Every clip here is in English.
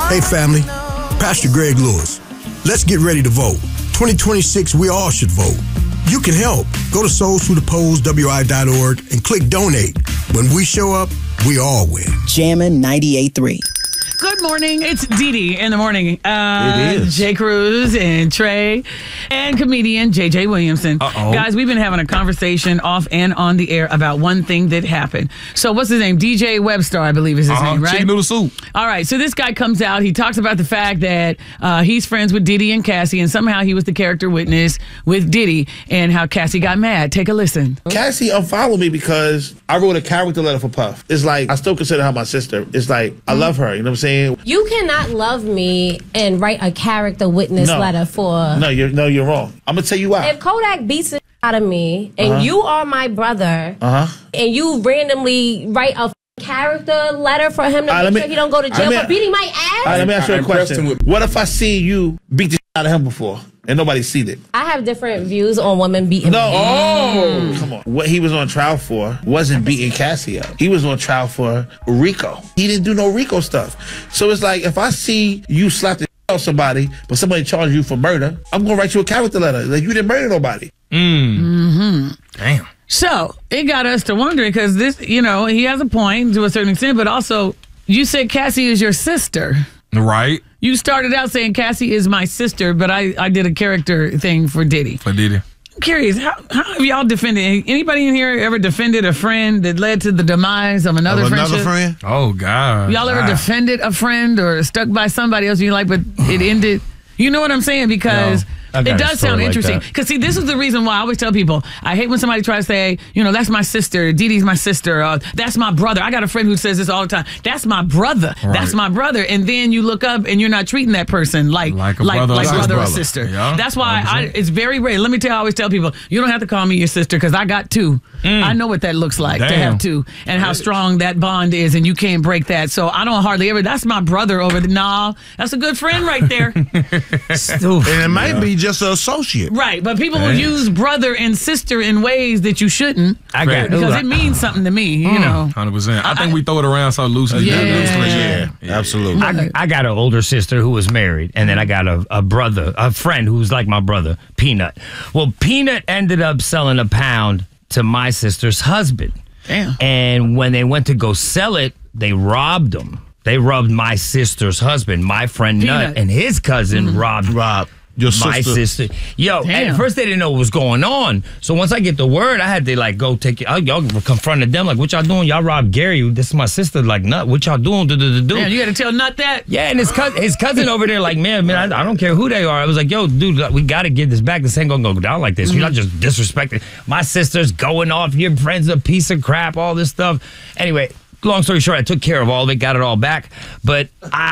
Hey family, Pastor Greg Lewis. Let's get ready to vote. 2026, we all should vote. You can help. Go to soulsthroughthepolls.wi.org and click donate. When we show up, we all win. Jammin' 98.3. Good morning. It's Dee Dee in the morning. It is. Jay Cruz and Trey and comedian JJ Williamson. Uh-oh. Guys, we've been having a conversation off and on the air about one thing that happened. So what's his name? DJ Webster, I believe is his name, right? Chicken noodle soup. All right. So this guy comes out. He talks about the fact that he's friends with Diddy and Cassie, and somehow he was the character witness with Diddy, and how Cassie got mad. Take a listen. Cassie unfollowed me because I wrote a character letter for Puff. It's like, I still consider her my sister. It's like, I love her, you know what I'm saying? You cannot love me and write a character witness letter for... No, you're wrong. I'm going to tell you why. If Kodak beats the out of me, and you are my brother, and you randomly write a character letter for him to make sure he don't go to jail for beating my ass? All right, let me ask you a question. What if I see you beat the out of him before and nobody seen it? I have different views on women beating me. Oh, come on. What he was on trial for wasn't beating Cassie up. He was on trial for Rico. He didn't do no Rico stuff. So it's like, if I see you slap the out of somebody, but somebody charged you for murder, I'm going to write you a character letter. Like, you didn't murder nobody. Damn. So it got us to wondering, because this, he has a point to a certain extent, but also you said Cassie is your sister. Right. You started out saying Cassie is my sister, but I did a character thing for Diddy. For Diddy. I'm curious, how have y'all defended? Anybody in here ever defended a friend that led to the demise of another friendship? friend? Oh, God. Y'all ever defended a friend or stuck by somebody else you like, but it ended? You know what I'm saying? Because it does sound interesting. Because, see, this is the reason why I always tell people, I hate when somebody tries to say, that's my sister, Dee Dee's my sister, that's my brother. I got a friend who says this all the time. That's my brother. Right. That's my brother. And then you look up and you're not treating that person like brother or sister. Yeah, that's why it's very rare. Let me tell you, I always tell people, you don't have to call me your sister because I got two. I know what that looks like to have two and how strong that bond is, and you can't break that. So I don't hardly ever, that's my brother over there. No, that's a good friend right there. And it might be just an associate. Right, but people will use brother and sister in ways that you shouldn't. Because it means something to me, 100%. I think we throw it around so loosely. Yeah, absolutely. I got an older sister who was married, and then I got a friend who's like my brother, Peanut. Well, Peanut ended up selling a pound to my sister's husband. Damn. And when they went to go sell it, they robbed him. They robbed my sister's husband, my friend Peanut. Nut, and his cousin robbed your my sister. Yo, at first they didn't know what was going on. So once I get the word, I had to go take it. Y'all confronted them like, what y'all doing? Y'all robbed Gary. This is my sister. Like, Nut, what y'all doing? Man, you got to tell Nut that. Yeah, and his cousin over there like, man, I don't care who they are. I was like, yo, dude, we got to get this back. This ain't going to go down like this. You're not just disrespecting. My sister's going off. Your friend's a piece of crap, all this stuff. Anyway, long story short, I took care of all of it, got it all back. But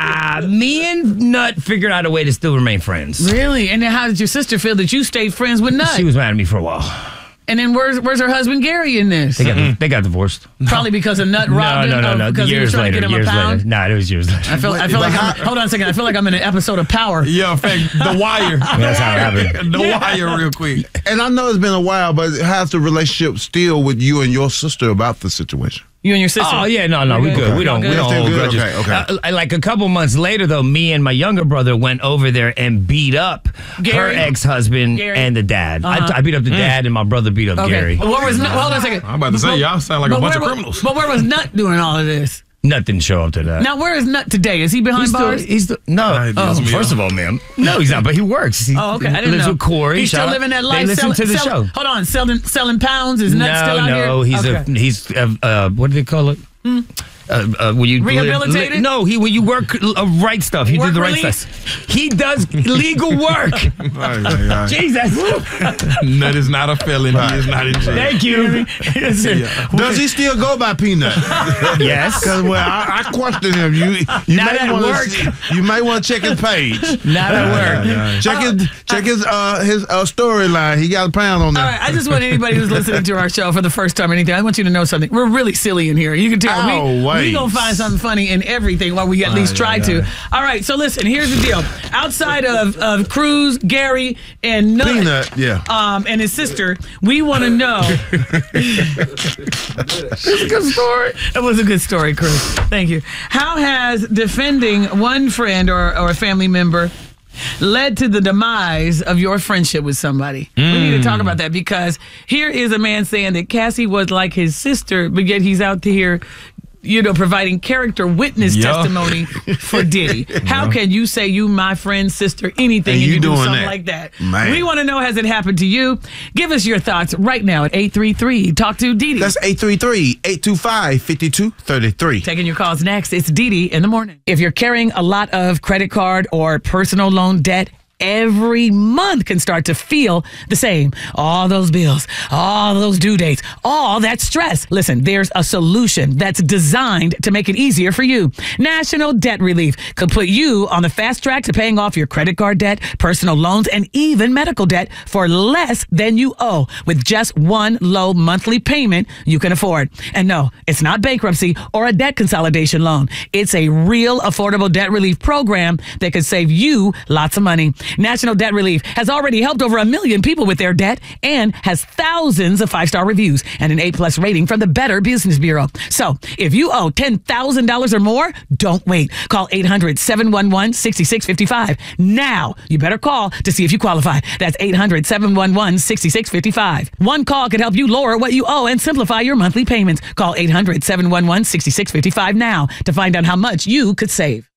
me and Nut figured out a way to still remain friends. Really? And then how did your sister feel that you stayed friends with Nut? She was mad at me for a while. And then where's her husband Gary in this? They got divorced. Probably because of Nut robbed him? No. Because Years he was trying later. to get him a pound? No, it was years later. I feel like hold on a second. I feel like I'm in an episode of Power. Yeah, in fact, The Wire. That's how it happened. The Wire real quick. And I know it's been a while, but how's the relationship still with you and your sister about the situation? You and your sister? Oh, yeah, no, we good. Okay. We don't hold grudges. Okay. Like a couple months later, though, me and my younger brother went over there and beat up her ex-husband and the dad. I beat up the dad, and my brother beat up Gary. Hold on a second. I'm about to say, y'all sound like a bunch of criminals. But where was Nut doing all of this? Nut didn't show up to that. Now, where is Nut today? Is he behind bars? No. First of all, ma'am. No, he's not, but he works. He okay. I didn't lives know. with Corey. He's still living that life. They listen to the show. Hold on. Selling pounds? Is Nut still out here? No, he's what do they call it? When you rehabilitated? No, when you work right stuff. He did the right stuff. He does legal work. Jesus. Nut is not a felon. He is not in jail. Thank you. Does he still go by Peanut? Yes. Because I question him. You might want to check his page. Not at work. Check his storyline. He got a pound on there. All right. I just want anybody who's listening to our show for the first time or anything, I want you to know something. We're really silly in here. You can tell. We're going to find something funny in everything while we at least try to. All right, so listen, here's the deal. Outside of Cruz, Gary, and Peanut, and his sister, we want to know. It's a good story. It was a good story, Cruz. Thank you. How has defending one friend or a family member led to the demise of your friendship with somebody? We need to talk about that, because here is a man saying that Cassie was like his sister, but yet he's out here, providing character witness testimony for Diddy. How can you say you my friend's sister anything and you do something like that? Man. We want to know, has it happened to you? Give us your thoughts right now at 833 Talk to Didi. That's 833-825-5233. Taking your calls next. It's Didi in the morning. If you're carrying a lot of credit card or personal loan debt, every month can start to feel the same. All those bills, all those due dates, all that stress. Listen, there's a solution that's designed to make it easier for you. National Debt Relief could put you on the fast track to paying off your credit card debt, personal loans, and even medical debt for less than you owe, with just one low monthly payment you can afford. And no, it's not bankruptcy or a debt consolidation loan. It's a real affordable debt relief program that could save you lots of money. National Debt Relief has already helped over 1 million people with their debt and has thousands of 5-star reviews and an A+ rating from the Better Business Bureau. So if you owe $10,000 or more, don't wait. Call 800-711-6655. Now, you better call to see if you qualify. That's 800-711-6655. One call could help you lower what you owe and simplify your monthly payments. Call 800-711-6655 now to find out how much you could save.